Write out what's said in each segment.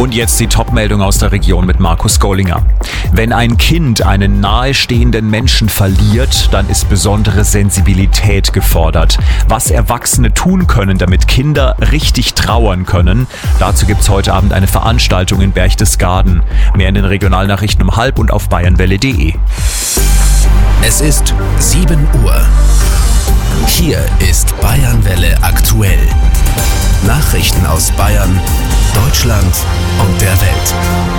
Und jetzt die Top-Meldung aus der Region mit Markus Gollinger. Wenn ein Kind einen nahestehenden Menschen verliert, dann ist besondere Sensibilität gefordert. Was Erwachsene tun können, damit Kinder richtig trauern können, dazu gibt's heute Abend eine Veranstaltung in Berchtesgaden. Mehr in den Regionalnachrichten um 12:30 und auf bayernwelle.de. Es ist 7 Uhr. Hier ist Bayernwelle aktuell. Nachrichten aus Bayern, Deutschland und der Welt.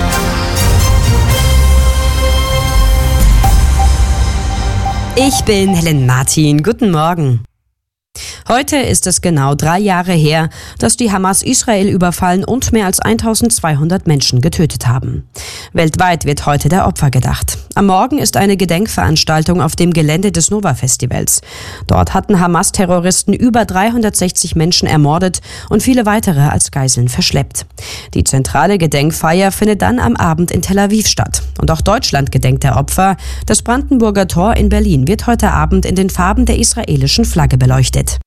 Ich bin Helen Martin. Guten Morgen. Heute ist es genau 3 Jahre her, dass die Hamas Israel überfallen und mehr als 1200 Menschen getötet haben. Weltweit wird heute der Opfer gedacht. Am Morgen ist eine Gedenkveranstaltung auf dem Gelände des Nova-Festivals. Dort hatten Hamas-Terroristen über 360 Menschen ermordet und viele weitere als Geiseln verschleppt. Die zentrale Gedenkfeier findet dann am Abend in Tel Aviv statt. Und auch Deutschland gedenkt der Opfer. Das Brandenburger Tor in Berlin wird heute Abend in den Farben der israelischen Flagge beleuchtet.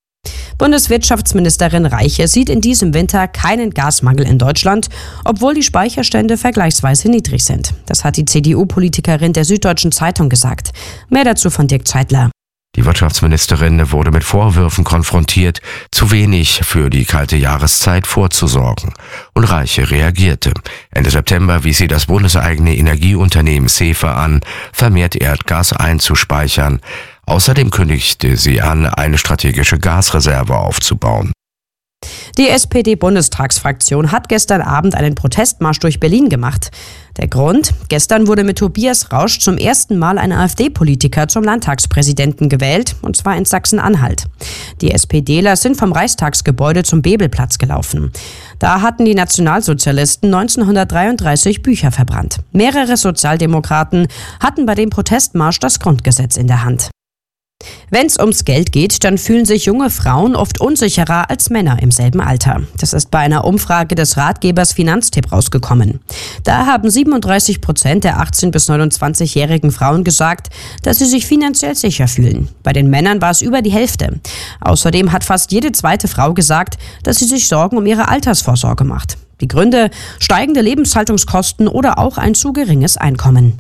Bundeswirtschaftsministerin Reiche sieht in diesem Winter keinen Gasmangel in Deutschland, obwohl die Speicherstände vergleichsweise niedrig sind. Das hat die CDU-Politikerin der Süddeutschen Zeitung gesagt. Mehr dazu von Dirk Zeitler. Die Wirtschaftsministerin wurde mit Vorwürfen konfrontiert, zu wenig für die kalte Jahreszeit vorzusorgen. Und Reiche reagierte. Ende September wies sie das bundeseigene Energieunternehmen SEFE an, vermehrt Erdgas einzuspeichern. Außerdem kündigte sie an, eine strategische Gasreserve aufzubauen. Die SPD-Bundestagsfraktion hat gestern Abend einen Protestmarsch durch Berlin gemacht. Der Grund? Gestern wurde mit Tobias Rausch zum ersten Mal ein AfD-Politiker zum Landtagspräsidenten gewählt, und zwar in Sachsen-Anhalt. Die SPDler sind vom Reichstagsgebäude zum Bebelplatz gelaufen. Da hatten die Nationalsozialisten 1933 Bücher verbrannt. Mehrere Sozialdemokraten hatten bei dem Protestmarsch das Grundgesetz in der Hand. Wenn es ums Geld geht, dann fühlen sich junge Frauen oft unsicherer als Männer im selben Alter. Das ist bei einer Umfrage des Ratgebers Finanztipp rausgekommen. Da haben 37% der 18- bis 29-jährigen Frauen gesagt, dass sie sich finanziell sicher fühlen. Bei den Männern war es über die Hälfte. Außerdem hat fast jede zweite Frau gesagt, dass sie sich Sorgen um ihre Altersvorsorge macht. Die Gründe: steigende Lebenshaltungskosten oder auch ein zu geringes Einkommen.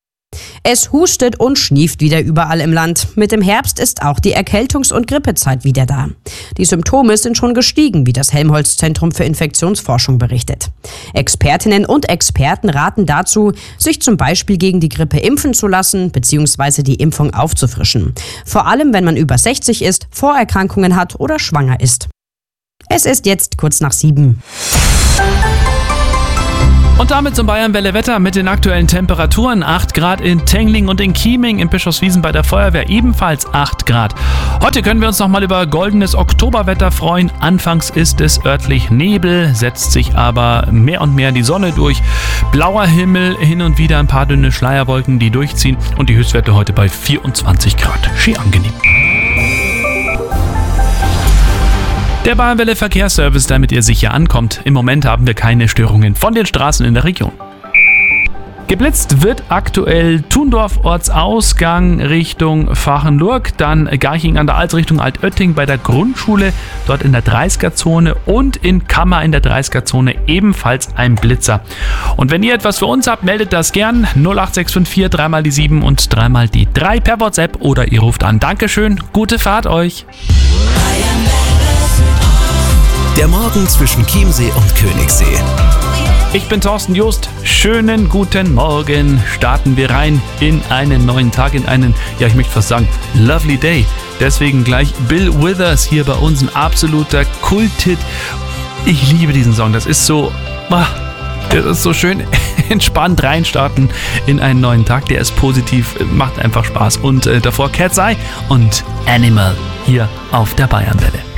Es hustet und schnieft wieder überall im Land. Mit dem Herbst ist auch die Erkältungs- und Grippezeit wieder da. Die Symptome sind schon gestiegen, wie das Helmholtz-Zentrum für Infektionsforschung berichtet. Expertinnen und Experten raten dazu, sich zum Beispiel gegen die Grippe impfen zu lassen bzw. die Impfung aufzufrischen. Vor allem, wenn man über 60 ist, Vorerkrankungen hat oder schwanger ist. Es ist jetzt kurz nach 7. Und damit zum Bayernwelle-Wetter mit den aktuellen Temperaturen. 8 Grad in Tengling und in Chieming, in Bischofswiesen bei der Feuerwehr ebenfalls 8 Grad. Heute können wir uns nochmal über goldenes Oktoberwetter freuen. Anfangs ist es örtlich Nebel, setzt sich aber mehr und mehr die Sonne durch. Blauer Himmel, hin und wieder ein paar dünne Schleierwolken, die durchziehen. Und die Höchstwerte heute bei 24 Grad. Schier angenehm. Der Bayernwelle Verkehrsservice, damit ihr sicher ankommt. Im Moment haben wir keine Störungen von den Straßen in der Region. Geblitzt wird aktuell Thundorf Ortsausgang Richtung Fachenlurg, dann Garching an der Alz Richtung Altötting bei der Grundschule, dort in der 30er-Zone und in Kammer in der 30er-Zone ebenfalls ein Blitzer. Und wenn ihr etwas für uns habt, meldet das gern 08654 3 die 7 und 3 die 3 per WhatsApp oder ihr ruft an. Dankeschön, gute Fahrt euch. Der Morgen zwischen Chiemsee und Königssee. Ich bin Thorsten Just. Schönen guten Morgen. Starten wir rein in einen neuen Tag, in einen, ja, ich möchte fast sagen, lovely day. Deswegen gleich Bill Withers hier bei uns, ein absoluter Kulthit. Ich liebe diesen Song. Das ist so schön entspannt reinstarten in einen neuen Tag. Der ist positiv, macht einfach Spaß. Und davor Cat's Eye und Animal hier auf der Bayernwelle.